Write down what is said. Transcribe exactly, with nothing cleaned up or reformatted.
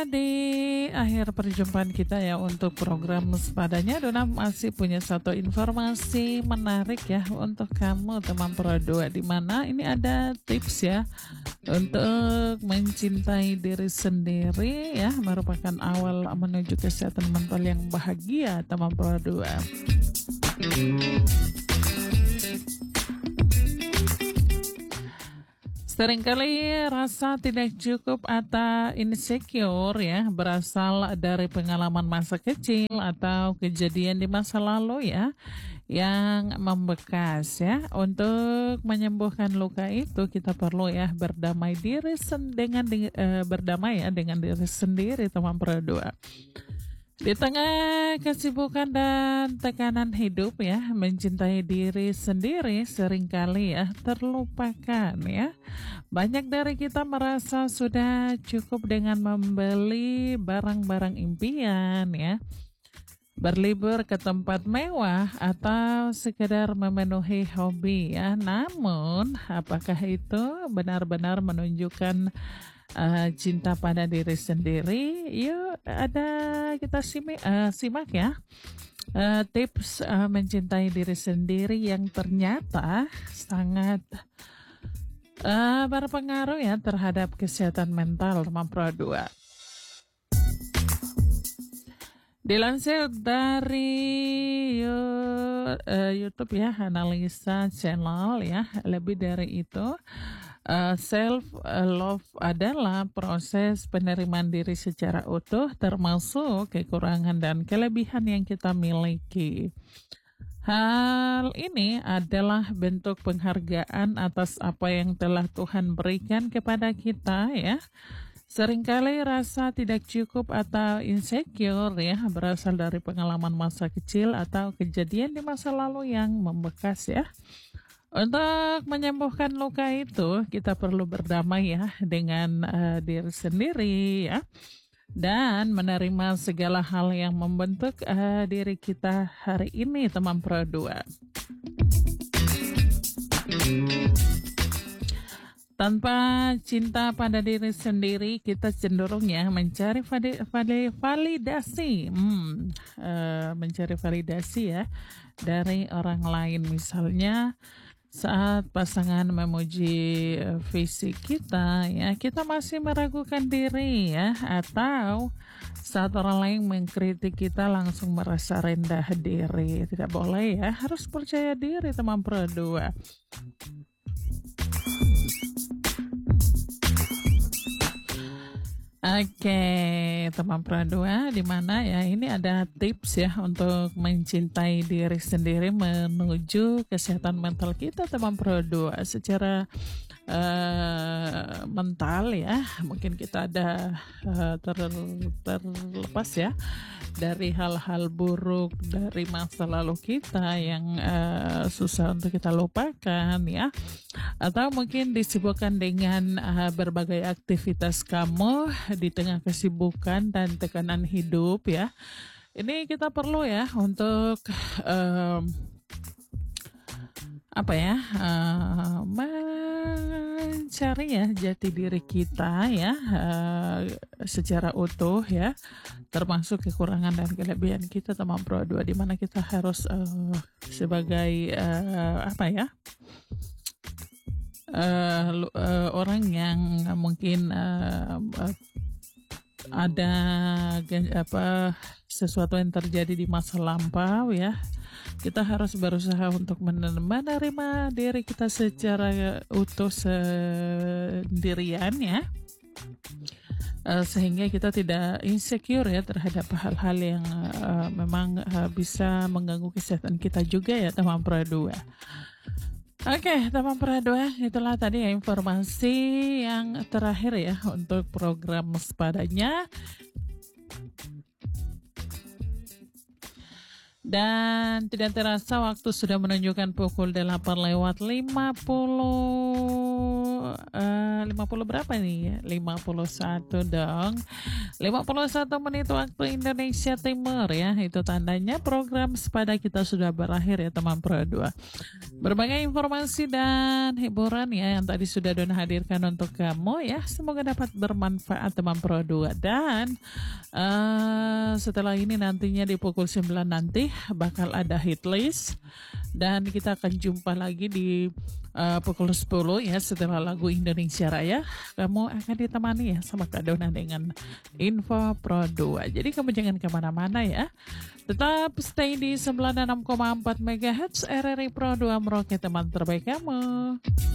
di akhir perjumpaan kita ya untuk program sepadanya, Dona masih punya satu informasi menarik ya untuk kamu teman Pro dua, di mana ini ada tips ya untuk mencintai diri sendiri ya, merupakan awal menuju kesehatan mental yang bahagia teman Pro dua. Seringkali rasa tidak cukup atau insecure ya berasal dari pengalaman masa kecil atau kejadian di masa lalu ya yang membekas ya. Untuk menyembuhkan luka itu kita perlu ya berdamai diri sen- dengan eh, berdamai ya dengan diri sendiri teman Pro dua. Di tengah kesibukan dan tekanan hidup ya, mencintai diri sendiri seringkali ya terlupakan ya. Banyak dari kita merasa sudah cukup dengan membeli barang-barang impian ya, berlibur ke tempat mewah atau sekedar memenuhi hobi ya. Namun apakah itu benar-benar menunjukkan Uh, cinta pada diri sendiri? Yuk ada kita simak, uh, simak ya uh, tips uh, mencintai diri sendiri yang ternyata sangat uh, berpengaruh ya terhadap kesehatan mental teman Pro dua. Dilansir dari uh, YouTube ya, analisa channel ya, lebih dari itu. Uh, self love adalah proses penerimaan diri secara utuh, termasuk kekurangan dan kelebihan yang kita miliki. Hal ini adalah bentuk penghargaan atas apa yang telah Tuhan berikan kepada kita ya. Seringkali rasa tidak cukup atau insecure ya berasal dari pengalaman masa kecil atau kejadian di masa lalu yang membekas ya. Untuk menyembuhkan luka itu, kita perlu berdamai ya dengan uh, diri sendiri ya, dan menerima segala hal yang membentuk uh, diri kita hari ini teman Pro dua. Tanpa cinta pada diri sendiri, kita cenderung ya mencari vali- vali- validasi, hmm, uh, mencari validasi ya dari orang lain. Misalnya saat pasangan memuji fisik kita ya, kita masih meragukan diri ya, atau saat orang lain mengkritik kita langsung merasa rendah diri. Tidak boleh ya, harus percaya diri teman Pro dua. Oke, teman Pro dua, di mana ya ini ada tips ya untuk mencintai diri sendiri menuju kesehatan mental kita teman Pro dua. Secara uh, mental ya, mungkin kita ada uh, ter, terlepas ya dari hal-hal buruk dari masa lalu kita yang uh, susah untuk kita lupakan ya, atau mungkin disibukkan dengan uh, berbagai aktivitas kamu di tengah kesibukan dan tekanan hidup ya. Ini kita perlu ya untuk um, apa ya uh, mencari ya jati diri kita ya uh, secara utuh ya, termasuk kekurangan dan kelebihan kita teman Pro dua, di mana kita harus uh, sebagai uh, apa ya uh, uh, orang yang mungkin uh, uh, ada apa sesuatu yang terjadi di masa lampau ya, kita harus berusaha untuk menerima diri kita secara utuh sendirian ya, uh, sehingga kita tidak insecure ya terhadap hal-hal yang uh, memang uh, bisa mengganggu kesehatan kita juga ya teman Pro dua. Oke, teman Pro dua, itulah tadi ya informasi yang terakhir ya untuk program sepadanya. Dan tidak terasa waktu sudah menunjukkan pukul delapan lewat lima puluh eh, lima puluh berapa nih? lima puluh satu dong. lima puluh satu menit waktu Indonesia Timur ya. Itu tandanya program Sepada kita sudah berakhir ya teman Pro dua. Berbagai informasi dan hiburan ya yang tadi sudah Dona hadirkan untuk kamu ya. Semoga dapat bermanfaat teman Pro dua. Dan uh, setelah ini nantinya di pukul sembilan nanti bakal ada hit list. Dan kita akan jumpa lagi di uh, pukul sepuluh ya setelah lagu Indonesia Raya. Kamu akan ditemani ya sama Kak Dona dengan Info Pro dua. Jadi kamu jangan kemana-mana ya. Tetap stay di sembilan puluh enam koma empat megahertz R R I Pro dua Merauke teman terbaik kamu.